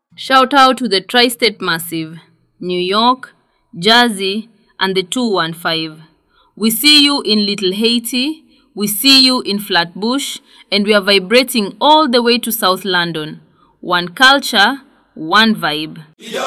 Shout out to the Tri-State Massive, New York, Jersey, and the 215. We see you in Little Haiti, we see you in Flatbush, and we are vibrating all the way to South London. One culture, one vibe.